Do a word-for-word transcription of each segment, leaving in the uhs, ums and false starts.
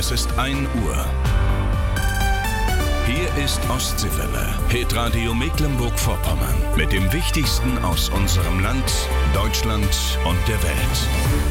Es ist ein Uhr. Hier ist Ostseewelle, Hitradio Mecklenburg-Vorpommern. Mit dem Wichtigsten aus unserem Land, Deutschland und der Welt.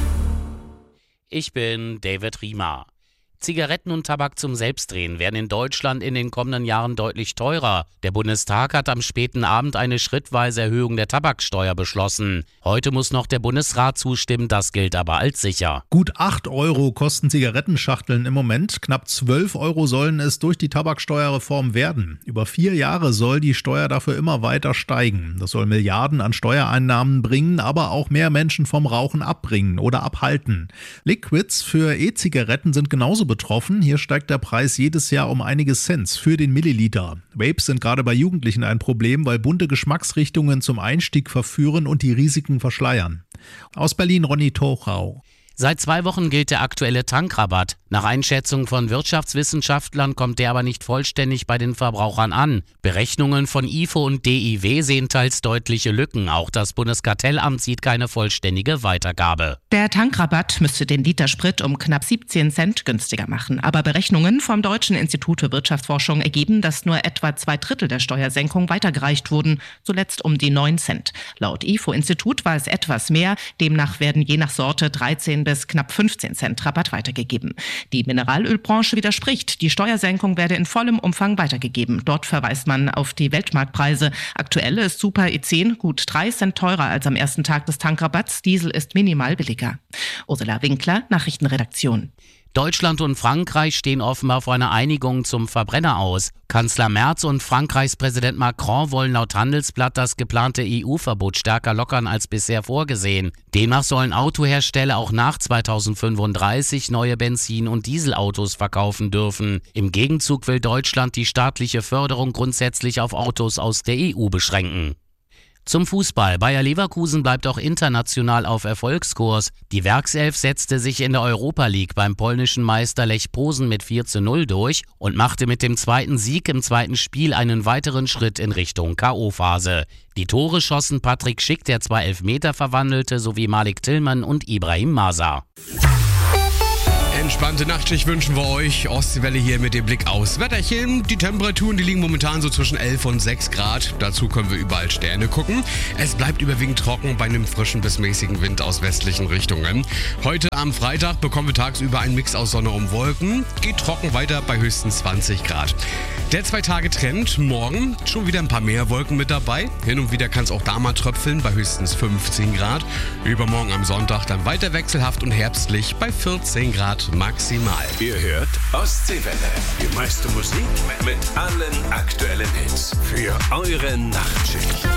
Ich bin David Riemer. Zigaretten und Tabak zum Selbstdrehen werden in Deutschland in den kommenden Jahren deutlich teurer. Der Bundestag hat am späten Abend eine schrittweise Erhöhung der Tabaksteuer beschlossen. Heute muss noch der Bundesrat zustimmen, das gilt aber als sicher. Gut acht Euro kosten Zigarettenschachteln im Moment. Knapp zwölf Euro sollen es durch die Tabaksteuerreform werden. Über vier Jahre soll die Steuer dafür immer weiter steigen. Das soll Milliarden an Steuereinnahmen bringen, aber auch mehr Menschen vom Rauchen abbringen oder abhalten. Liquids für E-Zigaretten sind genauso betroffen. Hier steigt der Preis jedes Jahr um einige Cent für den Milliliter. Vapes sind gerade bei Jugendlichen ein Problem, weil bunte Geschmacksrichtungen zum Einstieg verführen und die Risiken verschleiern. Aus Berlin Ronny Tochau. Seit zwei Wochen gilt der aktuelle Tankrabatt. Nach Einschätzung von Wirtschaftswissenschaftlern kommt der aber nicht vollständig bei den Verbrauchern an. Berechnungen von I F O und D I W sehen teils deutliche Lücken. Auch das Bundeskartellamt sieht keine vollständige Weitergabe. Der Tankrabatt müsste den Liter Sprit um knapp siebzehn Cent günstiger machen. Aber Berechnungen vom Deutschen Institut für Wirtschaftsforschung ergeben, dass nur etwa zwei Drittel der Steuersenkung weitergereicht wurden, zuletzt um die neun Cent. Laut I F O-Institut war es etwas mehr. Demnach werden je nach Sorte dreizehn bis knapp fünfzehn Cent Rabatt weitergegeben. Die Mineralölbranche widerspricht. Die Steuersenkung werde in vollem Umfang weitergegeben. Dort verweist man auf die Weltmarktpreise. Aktuell ist Super E zehn gut drei Cent teurer als am ersten Tag des Tankrabatts. Diesel ist minimal billiger. Ursula Winkler, Nachrichtenredaktion. Deutschland und Frankreich stehen offenbar vor einer Einigung zum Verbrenner aus. Kanzler Merz und Frankreichs Präsident Macron wollen laut Handelsblatt das geplante E U-Verbot stärker lockern als bisher vorgesehen. Demnach sollen Autohersteller auch nach zweitausendfünfunddreißig neue Benzin- und Dieselautos verkaufen dürfen. Im Gegenzug will Deutschland die staatliche Förderung grundsätzlich auf Autos aus der E U beschränken. Zum Fußball. Bayer Leverkusen bleibt auch international auf Erfolgskurs. Die Werkself setzte sich in der Europa League beim polnischen Meister Lech Posen mit vier zu null durch und machte mit dem zweiten Sieg im zweiten Spiel einen weiteren Schritt in Richtung K O-Phase. Die Tore schossen Patrick Schick, der zwei Elfmeter verwandelte, sowie Malik Tillmann und Ibrahim Masa. Entspannte Nachtschicht wünschen wir euch. Ostseewelle hier mit dem Blick aus Wetterchen. Die Temperaturen, die liegen momentan so zwischen elf und sechs Grad. Dazu können wir überall Sterne gucken. Es bleibt überwiegend trocken bei einem frischen bis mäßigen Wind aus westlichen Richtungen. Heute am Freitag bekommen wir tagsüber einen Mix aus Sonne und Wolken. Geht trocken weiter bei höchstens zwanzig Grad. Der Zwei-Tage-Trend. Morgen schon wieder ein paar mehr Wolken mit dabei. Hin und wieder kann es auch da mal tröpfeln bei höchstens fünfzehn Grad. Übermorgen am Sonntag dann weiter wechselhaft und herbstlich bei vierzehn Grad maximal. Ihr hört Ostseewelle. Die meiste Musik mit allen aktuellen Hits für eure Nachtschicht.